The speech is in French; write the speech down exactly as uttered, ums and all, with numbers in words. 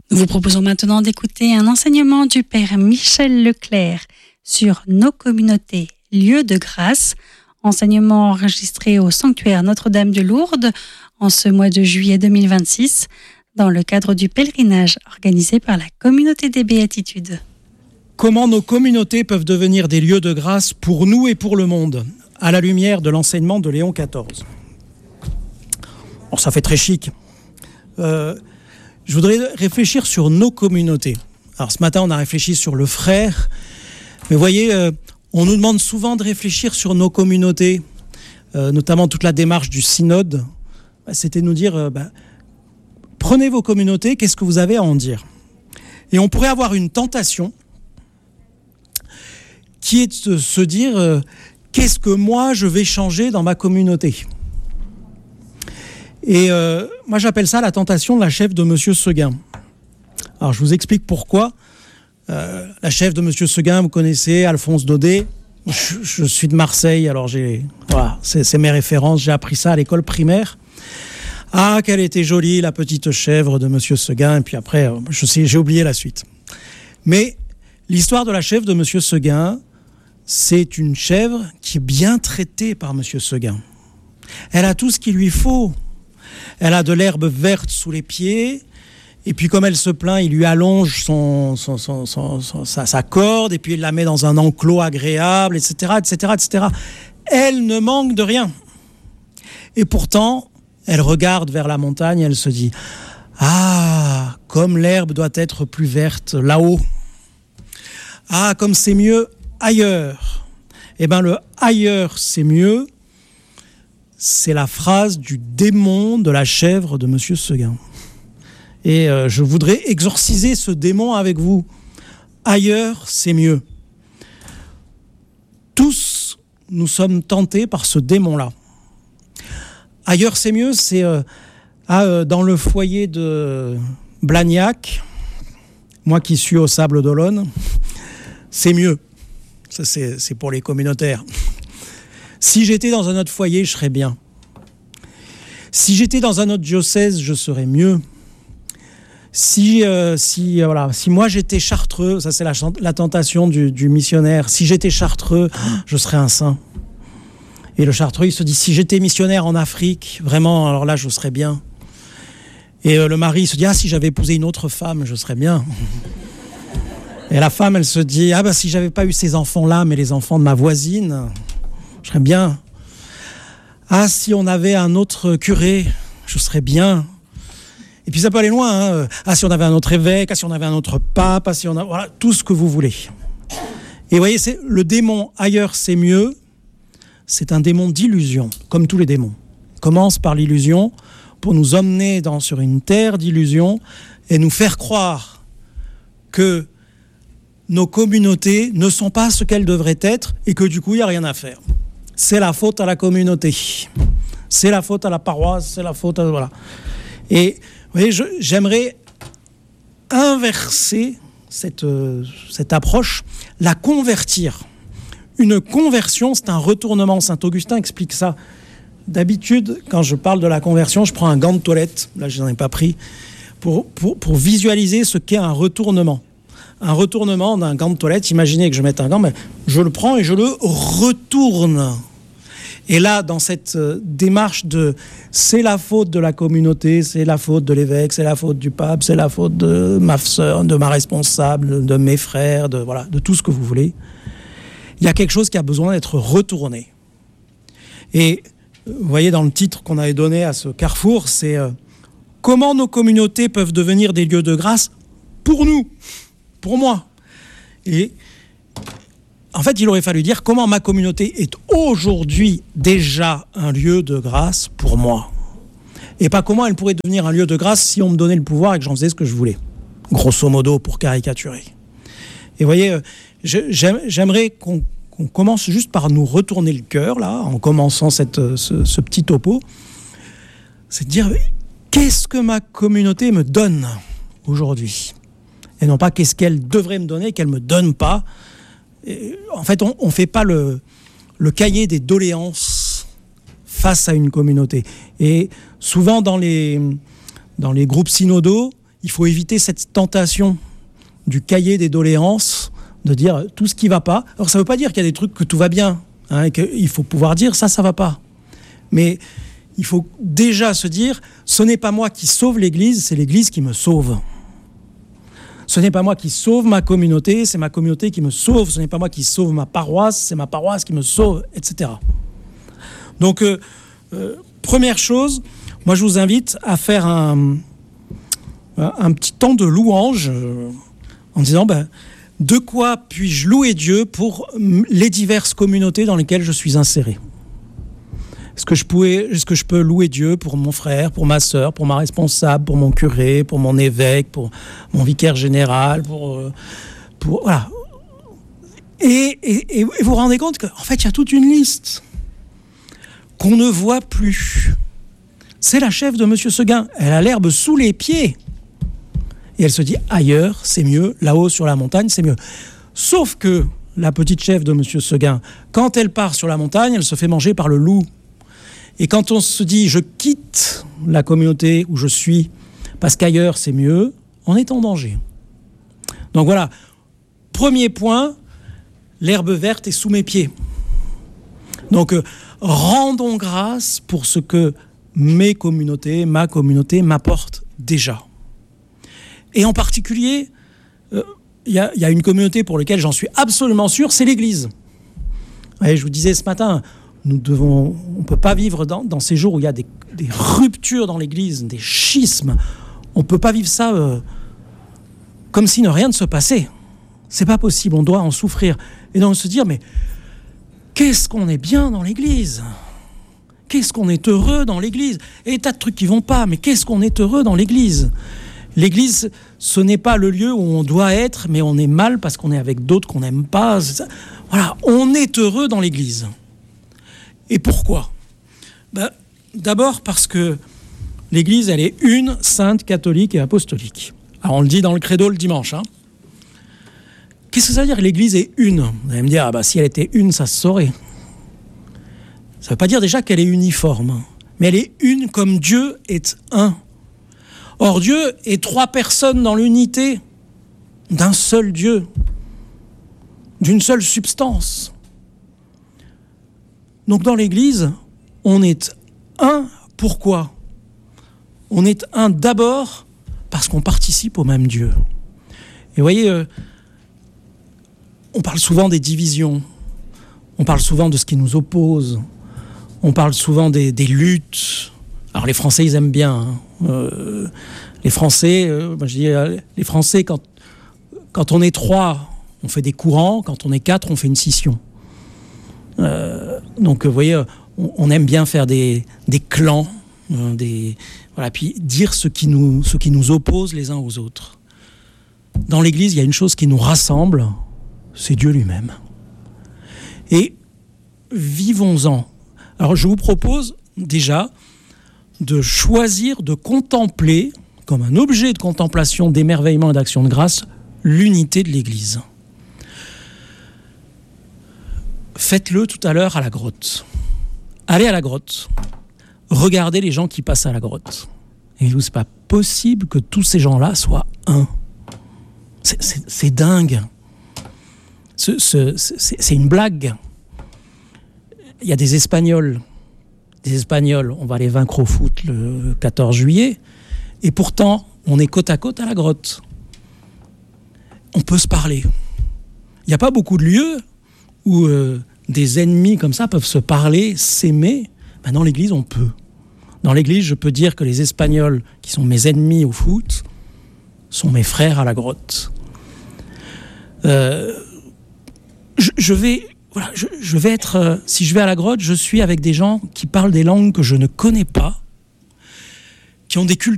Nous vous proposons maintenant d'écouter un enseignement du Père Michel Leclerc sur nos communautés, lieux de grâce, enseignement enregistré au sanctuaire Notre-Dame de Lourdes en ce mois de juillet deux mille vingt-six, dans le cadre du pèlerinage organisé par la Communauté des Béatitudes. Comment nos communautés peuvent devenir des lieux de grâce pour nous et pour le monde, à la lumière de l'enseignement de Léon quatorze. Bon, ça fait très chic. Euh, je voudrais réfléchir sur nos communautés. Alors ce matin, on a réfléchi sur le frère, mais vous voyez, euh, on nous demande souvent de réfléchir sur nos communautés, euh, notamment toute la démarche du synode. Bah, c'était de nous dire, euh, bah, prenez vos communautés, qu'est-ce que vous avez à en dire ? Et on pourrait avoir une tentation qui est de se dire, euh, qu'est-ce que moi je vais changer dans ma communauté ? Et euh, moi, j'appelle ça la tentation de la chèvre de Monsieur Seguin. Alors, je vous explique pourquoi. Euh, la chèvre de Monsieur Seguin, vous connaissez, Alphonse Daudet. Je, je suis de Marseille, alors j'ai, voilà, c'est, c'est mes références. J'ai appris ça à l'école primaire. Ah, qu'elle était jolie, la petite chèvre de Monsieur Seguin. Et puis après, je sais, j'ai oublié la suite. Mais l'histoire de la chèvre de Monsieur Seguin, c'est une chèvre qui est bien traitée par Monsieur Seguin. Elle a tout ce qu'il lui faut. Elle a de l'herbe verte sous les pieds, et puis comme elle se plaint, il lui allonge son, son, son, son, son, sa, sa corde, et puis il la met dans un enclos agréable, et cetera, et cetera, et cetera. Elle ne manque de rien. Et pourtant, elle regarde vers la montagne, et elle se dit « Ah, comme l'herbe doit être plus verte là-haut. Ah, comme c'est mieux ailleurs. » Eh bien, le « ailleurs, c'est mieux », c'est la phrase du démon de la chèvre de Monsieur Seguin. Et euh, je voudrais exorciser ce démon avec vous. Ailleurs, c'est mieux. Tous, nous sommes tentés par ce démon-là. Ailleurs, c'est mieux, c'est euh, ah, euh, dans le foyer de Blagnac, moi qui suis au Sable d'Olonne, c'est mieux. Ça, c'est, c'est pour les communautaires. Si j'étais dans un autre foyer, je serais bien. Si j'étais dans un autre diocèse, je serais mieux. Si, euh, si, euh, voilà, si moi j'étais chartreux, ça c'est la, la tentation du, du missionnaire, si j'étais chartreux, je serais un saint. Et le chartreux, il se dit, si j'étais missionnaire en Afrique, vraiment, alors là, je serais bien. Et euh, le mari, il se dit, ah, si j'avais épousé une autre femme, je serais bien. Et la femme, elle se dit, ah ben si j'avais pas eu ces enfants-là, mais les enfants de ma voisine, je serais bien. Ah, si on avait un autre curé, je serais bien. Et puis ça peut aller loin. Hein. Ah, si on avait un autre évêque, ah, si on avait un autre pape, ah, si on a... Voilà, tout ce que vous voulez. Et vous voyez, c'est le démon ailleurs, c'est mieux. C'est un démon d'illusion, comme tous les démons. Il commence par l'illusion pour nous emmener dans, sur une terre d'illusion et nous faire croire que nos communautés ne sont pas ce qu'elles devraient être et que du coup, il n'y a rien à faire. C'est la faute à la communauté. C'est la faute à la paroisse, c'est la faute à... Voilà. Et vous voyez, je, j'aimerais inverser cette, euh, cette approche, la convertir. Une conversion, c'est un retournement. Saint Augustin explique ça. D'habitude, quand je parle de la conversion, je prends un gant de toilette, là je n'en ai pas pris, pour, pour, pour visualiser ce qu'est un retournement. Un retournement d'un gant de toilette, imaginez que je mette un gant, mais je le prends et je le retourne. Et là, dans cette démarche de c'est la faute de la communauté, c'est la faute de l'évêque, c'est la faute du pape, c'est la faute de ma sœur, de ma responsable, de mes frères, de, voilà, de tout ce que vous voulez, il y a quelque chose qui a besoin d'être retourné. Et vous voyez dans le titre qu'on avait donné à ce carrefour, c'est euh, comment nos communautés peuvent devenir des lieux de grâce pour nous, pour moi. Et en fait, il aurait fallu dire comment ma communauté est aujourd'hui déjà un lieu de grâce pour moi. Et pas comment elle pourrait devenir un lieu de grâce si on me donnait le pouvoir et que j'en faisais ce que je voulais. Grosso modo, pour caricaturer. Et vous voyez, je, j'aime, j'aimerais qu'on, qu'on commence juste par nous retourner le cœur, là, en commençant cette, ce, ce petit topo. C'est de dire, qu'est-ce que ma communauté me donne aujourd'hui ? Et non pas qu'est-ce qu'elle devrait me donner, qu'elle ne me donne pas. Et en fait, on ne fait pas le, le cahier des doléances face à une communauté. Et souvent, dans les, dans les groupes synodaux, il faut éviter cette tentation du cahier des doléances, de dire tout ce qui ne va pas. Alors ça ne veut pas dire qu'il y a des trucs que tout va bien, hein, et qu'il faut pouvoir dire ça, ça ne va pas. Mais il faut déjà se dire, ce n'est pas moi qui sauve l'Église, c'est l'Église qui me sauve. Ce n'est pas moi qui sauve ma communauté, c'est ma communauté qui me sauve. Ce n'est pas moi qui sauve ma paroisse, c'est ma paroisse qui me sauve, et cetera. Donc, euh, euh, première chose, moi je vous invite à faire un, un petit temps de louange euh, en disant... Ben, de quoi puis-je louer Dieu pour les diverses communautés dans lesquelles je suis inséré ? Est-ce que je pouvais, est-ce que je peux louer Dieu pour mon frère, pour ma sœur, pour ma responsable, pour mon curé, pour mon évêque, pour mon vicaire général, pour, pour voilà. Et, et, et vous vous rendez compte qu'en fait, il y a toute une liste qu'on ne voit plus. C'est la chef de Monsieur Seguin. Elle a l'herbe sous les pieds. Et elle se dit, ailleurs, c'est mieux, là-haut sur la montagne, c'est mieux. Sauf que la petite chef de Monsieur Seguin, quand elle part sur la montagne, elle se fait manger par le loup. Et quand on se dit, je quitte la communauté où je suis, parce qu'ailleurs, c'est mieux, on est en danger. Donc voilà, premier point, l'herbe verte est sous mes pieds. Donc, euh, rendons grâce pour ce que mes communautés, ma communauté m'apportent déjà. Et en particulier, il euh, y, y a une communauté pour laquelle j'en suis absolument sûr, c'est l'Église. Et je vous disais ce matin, nous devons, on ne peut pas vivre dans, dans ces jours où il y a des, des ruptures dans l'Église, des schismes. On ne peut pas vivre ça euh, comme si ne rien ne se passait. C'est pas possible, on doit en souffrir. Et donc se dire, mais qu'est-ce qu'on est bien dans l'Église ? Qu'est-ce qu'on est heureux dans l'Église ? Et des tas de trucs qui ne vont pas, mais qu'est-ce qu'on est heureux dans l'Église ? L'Église, ce n'est pas le lieu où on doit être, mais on est mal parce qu'on est avec d'autres qu'on n'aime pas. Voilà, on est heureux dans l'Église. Et pourquoi ? Ben, d'abord parce que l'Église, elle est une, sainte, catholique et apostolique. Alors on le dit dans le credo le dimanche. Hein. Qu'est-ce que ça veut dire que l'Église est une ? Vous allez me dire, ah ben, si elle était une, ça se saurait. Ça ne veut pas dire déjà qu'elle est uniforme, mais elle est une comme Dieu est un. Or, Dieu est trois personnes dans l'unité d'un seul Dieu, d'une seule substance. Donc, dans l'Église, on est un. Pourquoi ? On est un d'abord parce qu'on participe au même Dieu. Et vous voyez, euh, on parle souvent des divisions, on parle souvent de ce qui nous oppose, on parle souvent des, des luttes. Alors, les Français, ils aiment bien, hein. Euh, les Français, euh, moi je dis, euh, les Français, quand, quand on est trois, on fait des courants, quand on est quatre, on fait une scission. Euh, donc, vous voyez, on, on aime bien faire des, des clans, euh, des, voilà, puis dire ce qui, nous, ce qui nous oppose les uns aux autres. Dans l'Église, il y a une chose qui nous rassemble, c'est Dieu lui-même. Et vivons-en. Alors, je vous propose déjà de choisir de contempler, comme un objet de contemplation, d'émerveillement et d'action de grâce, l'unité de l'Église. Faites-le tout à l'heure à la grotte. Allez à la grotte. Regardez les gens qui passent à la grotte. Et vous, c'est pas possible que tous ces gens-là soient un. C'est, c'est, c'est dingue. Ce, ce, c'est, c'est une blague. Il y a des Espagnols. Des Espagnols, on va les vaincre au foot le quatorze juillet, et pourtant, on est côte à côte à la grotte. On peut se parler. Il n'y a pas beaucoup de lieux où euh, des ennemis comme ça peuvent se parler, s'aimer. Ben, dans l'Église, on peut. Dans l'Église, je peux dire que les Espagnols, qui sont mes ennemis au foot, sont mes frères à la grotte. Euh, je, je vais... Voilà, je, je vais être, euh, si je vais à la grotte, je suis avec des gens qui parlent des langues que je ne connais pas, qui ont des cultures